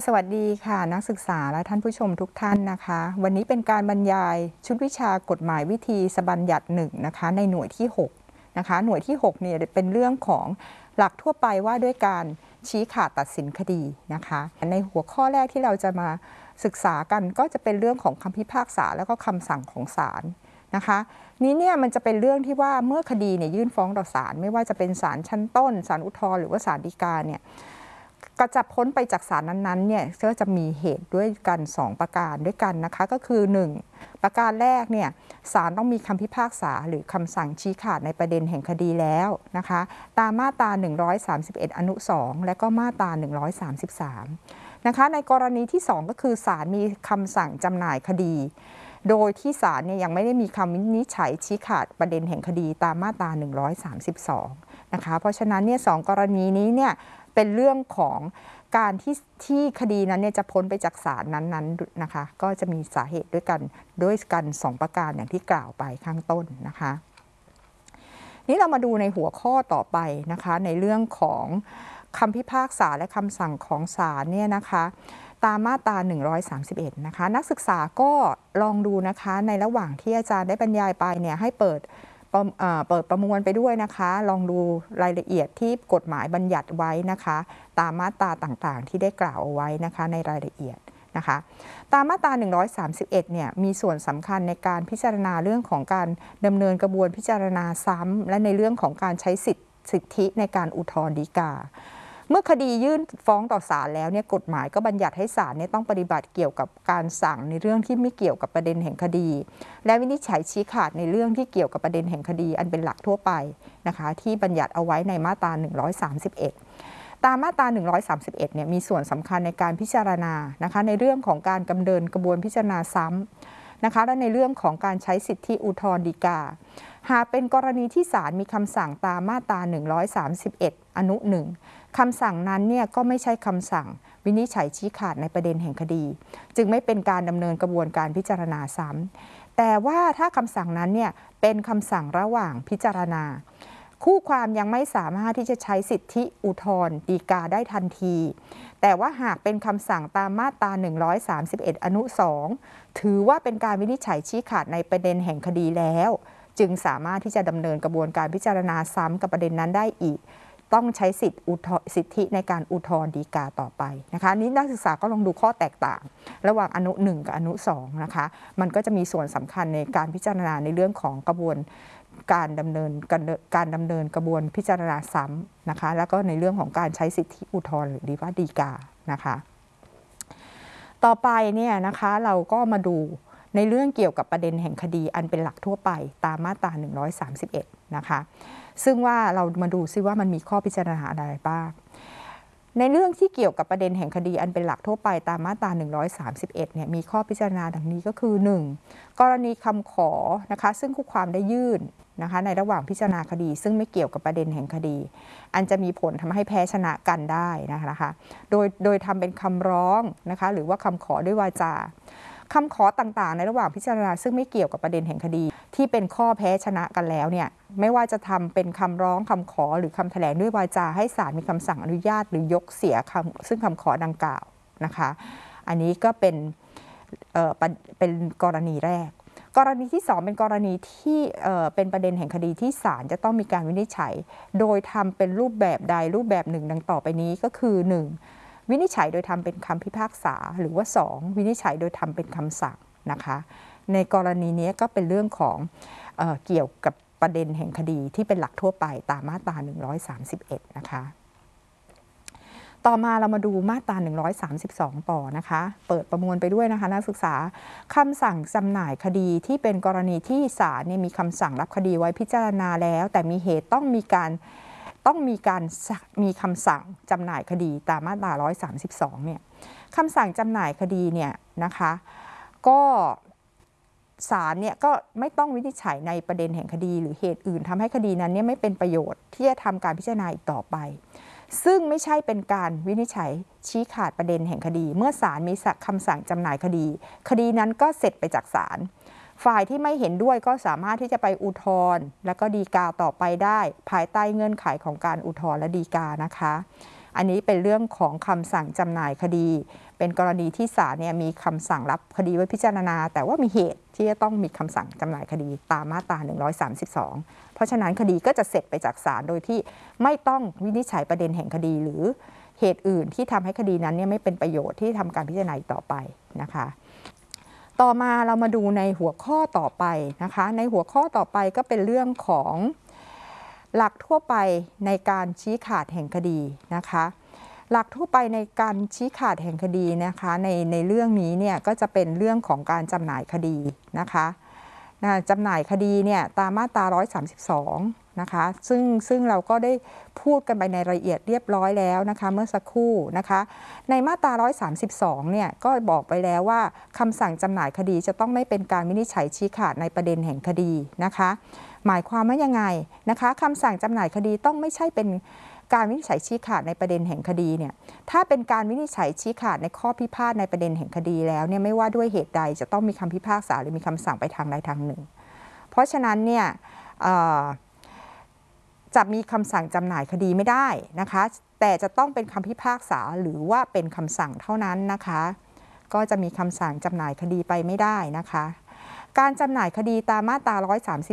สวัสดีค่ะนักศึกษาและท่านผู้ชมทุกท่านนะคะวันนี้เป็นการบรรยายชุดวิชากฎหมายวิธีบัญญัติ1นะคะในหน่วยที่6นะคะหน่วยที่6เนี่ยเป็นเรื่องของหลักทั่วไปว่าด้วยการชี้ขาดตัดสินคดีนะคะในหัวข้อแรกที่เราจะมาศึกษากันก็จะเป็นเรื่องของคำพิพากษาแล้วก็คำสั่งของศาลนะคะนี้เนี่ยมันจะเป็นเรื่องที่ว่าเมื่อคดีเนี่ยยื่นฟ้องต่อศาลไม่ว่าจะเป็นศาลชั้นต้นศาลอุทธรณ์หรือว่าศาลฎีกาเนี่ยก็จะพ้นไปจากศาลนั้นๆเนี่ยก็จะมีเหตุด้วยกัน2ประการด้วยกันนะคะก็คือ1ประการแรกเนี่ยศาลต้องมีคำพิพากษาหรือคำสั่งชี้ขาดในประเด็นแห่งคดีแล้วนะคะตามมาตรา131อนุ2และก็มาตรา133นะคะในกรณีที่2ก็คือศาลมีคำสั่งจำหน่ายคดีโดยที่ศาลเนี่ยยังไม่ได้มีคำวินิจฉัยชี้ขาดประเด็นแห่งคดีตามมาตรา132นะคะเพราะฉะนั้นเนี่ย2กรณีนี้เนี่ยเป็นเรื่องของการที่คดีนั้นเนี่ยจะพ้นไปจากศาลนั้นๆนะคะก็จะมีสาเหตุด้วยกัน2ประการอย่างที่กล่าวไปข้างต้นนะคะนี้เรามาดูในหัวข้อต่อไปนะคะในเรื่องของคำพิพากษาและคำสั่งของศาลเนี่ยนะคะตามมาตรา131นะคะนักศึกษาก็ลองดูนะคะในระหว่างที่อาจารย์ได้บรรยายไปเนี่ยให้เปิดประมวลไปด้วยนะคะลองดูรายละเอียดที่กฎหมายบัญญัติไว้นะคะตามมาตราต่างๆที่ได้กล่าวเอาไว้นะคะในรายละเอียดนะคะตามมาตรา131เนี่ยมีส่วนสำคัญในการพิจารณาเรื่องของการดำเนินกระบวนพิจารณาซ้ำและในเรื่องของการใช้สิทธิในการอุทธรณ์ฎีกาเมื่อคดียื่นฟ้องต่อศาลแล้วเนี่ยกฎหมายก็บัญญัติให้ศาลเนี่ยต้องปฏิบัติเกี่ยวกับการสั่งในเรื่องที่ไม่เกี่ยวกับประเด็นแห่งคดีและวินิจฉัยชี้ขาดในเรื่องที่เกี่ยวกับประเด็นแห่งคดีอันเป็นหลักทั่วไปนะคะที่บัญญัติเอาไว้ในมาตรา131ตามมาตรา131เนี่ยมีส่วนสำคัญในการพิจารณานะคะในเรื่องของการดำเนินกระบวนพิจารณาซ้ำนะคะและในเรื่องของการใช้สิทธิอุทธรณ์ฎีกาหากเป็นกรณีที่ศาลมีคำสั่งตามมาตรา131อนุ1คำสั่งนั้นเนี่ยก็ไม่ใช่คำสั่งวินิจฉัยชี้ขาดในประเด็นแห่งคดีจึงไม่เป็นการดำเนินกระบวนการพิจารณาซ้ำแต่ว่าถ้าคำสั่งนั้นเนี่ยเป็นคำสั่งระหว่างพิจารณาคู่ความยังไม่สามารถที่จะใช้สิทธิอุทธรณ์ฎีกาได้ทันทีแต่ว่าหากเป็นคำสั่งตามมาตรา131อนุ2ถือว่าเป็นการวินิจฉัยชี้ขาดในประเด็นแห่งคดีแล้วจึงสามารถที่จะดำเนินกระบวนการพิจารณาซ้ำกับประเด็นนั้นได้อีกต้องใช้สิทธิในการอุทธรณ์ฎีกาต่อไปนะคะนี้นักศึกษาก็ลองดูข้อแตกต่างระหว่างอนุ1กับอนุ2นะคะมันก็จะมีส่วนสำคัญในการพิจารณาในเรื่องของกระบวนการดำเนินกระบวนพิจารณาซ้ำนะคะแล้วก็ในเรื่องของการใช้สิทธิอุทธรณ์หรือว่าฎีกานะคะต่อไปเนี่ยนะคะเราก็มาดูในเรื่องเกี่ยวกับประเด็นแห่งคดีอันเป็นหลักทั่วไปตามมาตรา131นะคะซึ่งว่าเรามาดูซิว่ามันมีข้อพิจารณาอะไรบ้างในเรื่องที่เกี่ยวกับประเด็นแห่งคดีอันเป็นหลักทั่วไปตามมาตรา131เนี่ยมีข้อพิจารณาดังนี้ก็คือ 1. กรณีคำขอนะคะซึ่งคู่ความได้ยื่นนะคะในระหว่างพิจารณาคดีซึ่งไม่เกี่ยวกับประเด็นแห่งคดีอันจะมีผลทำให้แพ้ชนะกันได้นะคะโดยทำเป็นคำร้องนะคะหรือว่าคำขอด้วยวาจาคำขอต่างๆในระหว่างพิจารณาซึ่งไม่เกี่ยวกับประเด็นแห่งคดีที่เป็นข้อแพ้ชนะกันแล้วเนี่ยไม่ว่าจะทำเป็นคำร้องคำขอหรือคำแถลงด้วยวาจาให้ศาลมีคำสั่งอนุญาตหรือยกเสียซึ่งคำขอดังกล่าวนะคะอันนี้ก็เป็นกรณีแรกกรณีที่2เป็นกรณีที่เป็นประเด็นแห่งคดีที่ศาลจะต้องมีการวินิจฉัยโดยทำเป็นรูปแบบใดรูปแบบหนึ่งดังต่อไปนี้ก็คือ 1. วินิจฉัยโดยทำเป็นคำพิพากษาหรือว่า2วินิจฉัยโดยทำเป็นคำสั่งนะคะในกรณีนี้ก็เป็นเรื่องของเกี่ยวกับประเด็นแห่งคดีที่เป็นหลักทั่วไปตามมาตรา131นะคะต่อมาเรามาดูมาตรา132ต่อนะคะเปิดประมวลไปด้วยนะคะนักศึกษาคำสั่งจำหน่ายคดีที่เป็นกรณีที่ศาลเนี่ยมีคำสั่งรับคดีไว้พิจารณาแล้วแต่มีเหตุต้องมีคำสั่งจำหน่ายคดีตามมาตรา132เนี่ยคำสั่งจำหน่ายคดีเนี่ยนะคะก็ศาลเนี่ยก็ไม่ต้องวินิจฉัยในประเด็นแห่งคดีหรือเหตุอื่นทำให้คดีนั้นเนี่ยไม่เป็นประโยชน์ที่จะทำการพิจารณาอีกต่อไปซึ่งไม่ใช่เป็นการวินิจฉัยชี้ขาดประเด็นแห่งคดีเมื่อศาลมีคำสั่งจำหน่ายคดีนั้นก็เสร็จไปจากศาลฝ่ายที่ไม่เห็นด้วยก็สามารถที่จะไปอุทธรณ์และก็ฎีกาต่อไปได้ภายใต้เงื่อนไขของการอุทธรณ์และฎีกานะคะอันนี้เป็นเรื่องของคำสั่งจำหน่ายคดีเป็นกรณีที่ศาลเนี่ยมีคำสั่งรับคดีไว้พิจารณาแต่ว่ามีเหตุที่จะต้องมีคำสั่งจำหน่ายคดีตามมาตรา132เพราะฉะนั้นคดีก็จะเสร็จไปจากศาลโดยที่ไม่ต้องวินิจฉัยประเด็นแห่งคดีหรือเหตุอื่นที่ทำให้คดีนั้นเนี่ยไม่เป็นประโยชน์ที่ทำการพิจารณาต่อไปนะคะต่อมาเรามาดูในหัวข้อต่อไปนะคะในหัวข้อต่อไปก็เป็นเรื่องของหลักทั่วไปในการชี้ขาดแห่งคดีนะคะหลักทั่วไปในการชี้ขาดแห่งคดีนะคะในเรื่องนี้เนี่ยก็จะเป็นเรื่องของการจำหน่ายคดีนะคะจำหน่ายคดีเนี่ยตามมาตรา132นะคะซึ่งเราก็ได้พูดกันไปในรายละเอียดเรียบร้อยแล้วนะคะเมื่อสักครู่นะคะในมาตรา132เนี่ยก็บอกไปแล้วว่าคำสั่งจำหน่ายคดีจะต้องไม่เป็นการวินิจฉัยชี้ขาดในประเด็นแห่งคดีนะคะหมายความว่ายังไงนะคะคำสั่งจำหน่ายคดีต้องไม่ใช่เป็นการวินิจฉัยชี้ขาดในประเด็นแห่งคดีเนี่ยถ้าเป็นการวินิจฉัยชี้ขาดในข้อพิพาทในประเด็นแห่งคดีแล้วเนี่ยไม่ว่าด้วยเหตุใดจะต้องมีคำพิพากษาหรือมีคำสั่งไปทางใดทางหนึ่งเพราะฉะนั้นเนี่ยจะมีคำสั่งจำหน่ายคดีไม่ได้นะคะแต่จะต้องเป็นคำพิพากษาหรือว่าเป็นคำสั่งเท่านั้นนะคะก็จะมีคำสั่งจำหน่ายคดีไปไม่ได้นะคะการจำหน่ายคดีตามมาตรา